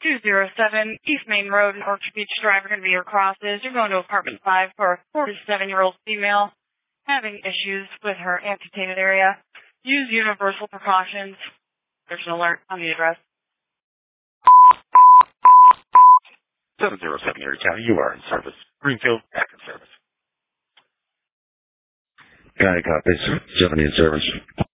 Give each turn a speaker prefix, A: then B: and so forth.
A: 207 East Main Road in Orchard Beach Drive are going to be your crosses. You're going to apartment 5 for a 47-year-old female having issues with her amputated area. Use universal precautions. There's an alert on the address.
B: 707 Erie County, you are in service. Greenfield, active service.
C: County copies. 70 in service.